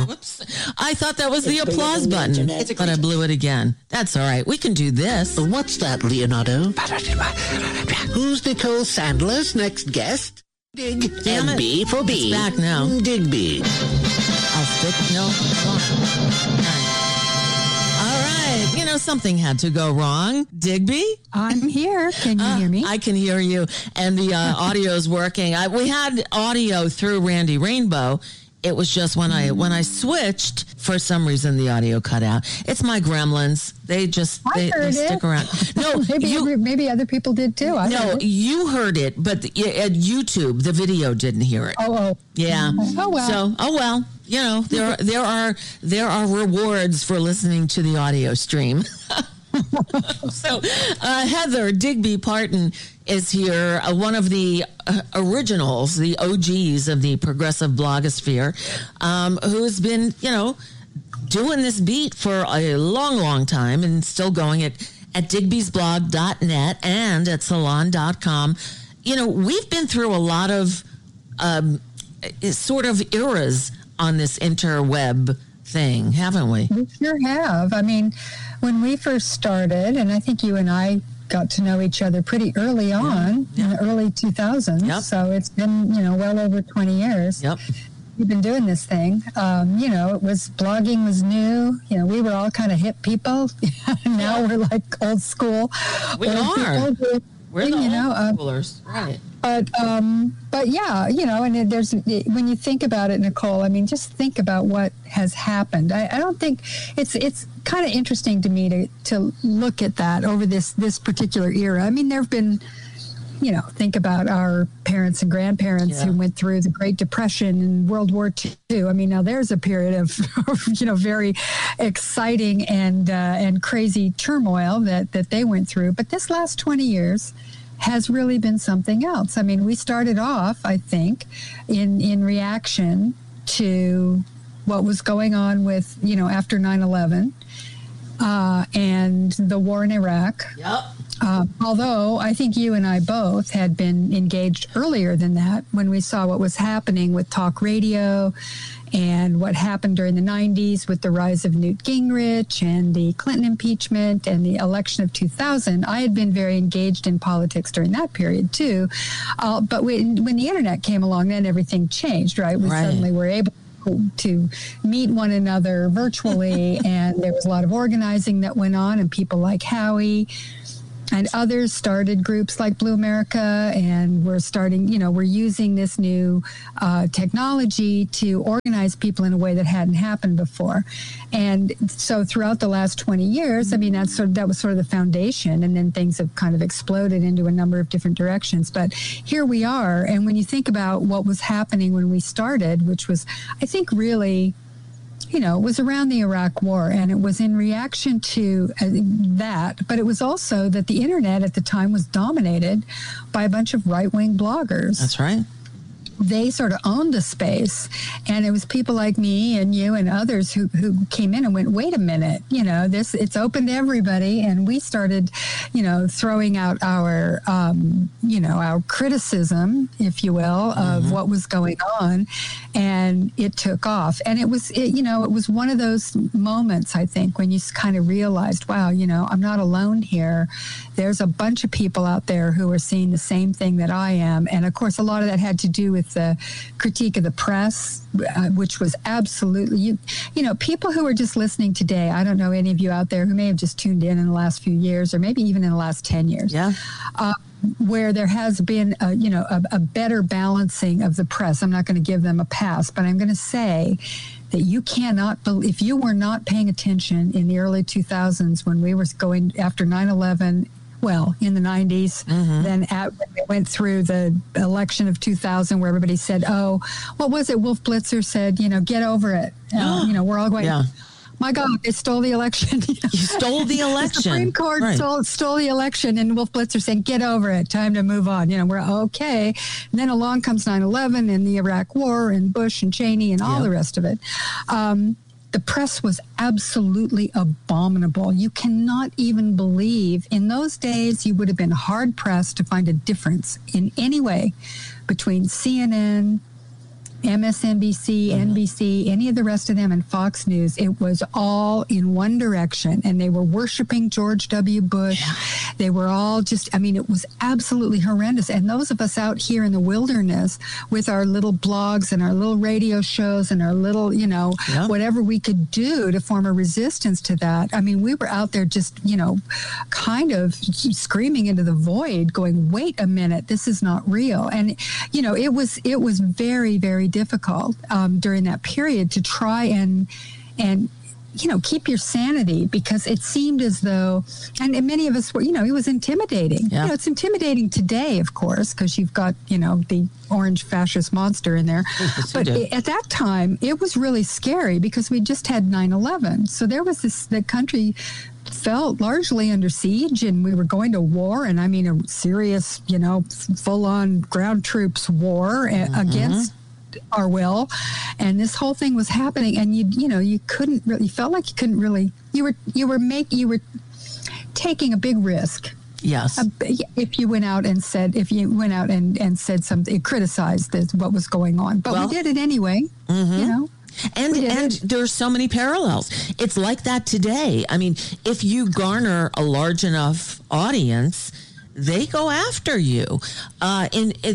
Whoops. I thought that was the applause button, but I blew it again. That's all right. We can do this. What's that, Leonardo? Who's Nicole Sandler's next guest? Dig Damn and it. B for B. It's back now. Digby. I'll stick. No. All right. You know, something had to go wrong. Digby? I'm here. Can you hear me? I can hear you. And the audio's working. We had audio through Randy Rainbow. It was just when I switched, for some reason the audio cut out. It's my gremlins. They stick around. No, maybe other people did too. You heard it, but at YouTube the video didn't hear it. Oh. Yeah. Oh well. So you know there are rewards for listening to the audio stream. So Heather Digby Parton is here, one of the originals, the OGs of the progressive blogosphere, who's been, doing this beat for a long, long time and still going at digbysblog.net and at salon.com. We've been through a lot of sort of eras on this interweb thing, haven't we? We sure have. I mean, when we first started, and I think you and I got to know each other pretty early on in the early 2000s. Yep. So it's been, well over 20 years. Yep. We've been doing this thing. Blogging was new. We were all kind of hip people. Now we're like old school. We are. People. We're the old schoolers. Right. But yeah, and there's, when you think about it, Nicole, I mean, just think about what has happened. I don't think it's kind of interesting to me to look at that over this particular era. I mean, there've been, think about our parents and grandparents who went through the Great Depression and World War II. I mean, now there's a period of, very exciting and crazy turmoil that they went through. But this last 20 years has really been something else. I mean, we started off, I think, in reaction to what was going on with, after 9/11 and the war in Iraq. Yep. Although I think you and I both had been engaged earlier than that when we saw what was happening with talk radio and what happened during the 90s with the rise of Newt Gingrich and the Clinton impeachment and the election of 2000. I had been very engaged in politics during that period too. But when the internet came along, then everything changed, right? We suddenly were able to meet one another virtually, and there was a lot of organizing that went on, and people like Howie and others started groups like Blue America, and we're starting, we're using this new technology to organize people in a way that hadn't happened before. And so throughout the last 20 years, I mean, that was sort of the foundation, and then things have kind of exploded into a number of different directions. But here we are, and when you think about what was happening when we started, which was, I think, really, it was around the Iraq War, and it was in reaction to that. But it was also that the internet at the time was dominated by a bunch of right-wing bloggers. That's right. They sort of owned the space, and it was people like me and you and others who came in and went, wait a minute, it's open to everybody. And we started, throwing out our, our criticism, if you will, of what was going on, and it took off. And it was one of those moments, I think, when you kind of realized, wow, I'm not alone here. There's a bunch of people out there who are seeing the same thing that I am. And of course, a lot of that had to do with the critique of the press, which was absolutely, people who are just listening today, I don't know any of you out there who may have just tuned in the last few years, or maybe even in the last 10 years. Yeah. Where there has been, a better balancing of the press. I'm not going to give them a pass, but I'm going to say that you cannot believe, if you were not paying attention in the early 2000s when we were going after 9/11, well, in the 90s, then when we went through the election of 2000, where everybody said, oh, what was it? Wolf Blitzer said, get over it. We're all going, my God, they stole the election. You stole the election. The Supreme Court stole the election, and Wolf Blitzer saying, get over it, time to move on. We're okay. And then along comes 9/11 and the Iraq War and Bush and Cheney and all the rest of it. The press was absolutely abominable. You cannot even believe. In those days, you would have been hard-pressed to find a difference in any way between CNN MSNBC, NBC, any of the rest of them, and Fox News. It was all in one direction, and they were worshiping George W. Bush. Yeah. They were all just, I mean, it was absolutely horrendous. And those of us out here in the wilderness with our little blogs and our little radio shows and our little, whatever we could do to form a resistance to that. I mean, we were out there just, kind of screaming into the void, going, wait a minute, this is not real. And, it was very, very difficult during that period to try and keep your sanity, because it seemed as though, and many of us were, it was intimidating. Yeah. It's intimidating today, of course, because you've got, the orange fascist monster in there. Yes, but at that time, it was really scary because we just had 9/11. So there was the country felt largely under siege, and we were going to war, and I mean a serious, full-on ground troops war against our will, and this whole thing was happening, and you couldn't really, you felt like you couldn't really, you were taking a big risk. Yes. If you went out and said something, criticized what was going on, but we did it anyway. And there's so many parallels. It's like that today. I mean, if you garner a large enough audience, they go after you. I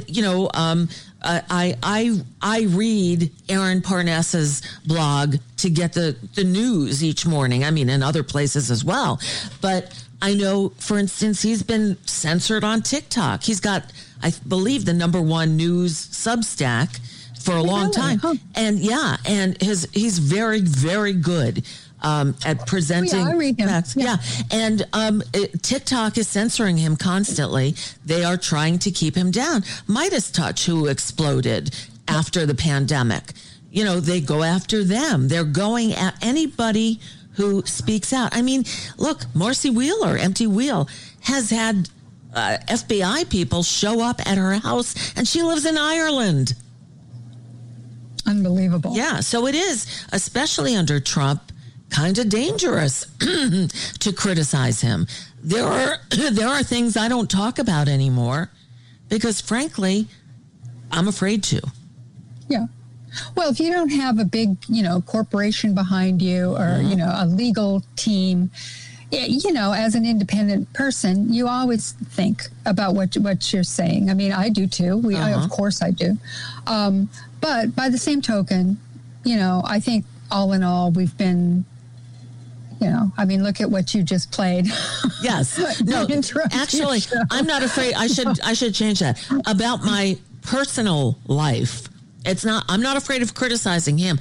read Aaron Parnas's blog to get the news each morning. I mean, in other places as well. But I know, for instance, he's been censored on TikTok. He's got, I believe, the #1 news Substack for a long time. Huh. And he's very, very good at presenting. I read him. Facts. Yeah. And TikTok is censoring him constantly. They are trying to keep him down. Midas Touch, who exploded after the pandemic, they go after them. They're going at anybody who speaks out. I mean, look, Marcy Wheeler, Empty Wheel, has had FBI people show up at her house, and she lives in Ireland. Unbelievable. Yeah, so it is, especially under Trump, kind of dangerous to criticize him. There are things I don't talk about anymore because, frankly, I'm afraid to. Yeah. Well, if you don't have a big, corporation behind you or, a legal team, as an independent person, you always think about what you're saying. I mean, I do too. Of course I do. But by the same token, I think all in all, we've been, look at what you just played. Yes. No, actually, I'm not afraid. I should change that. About my personal life. I'm not afraid of criticizing him.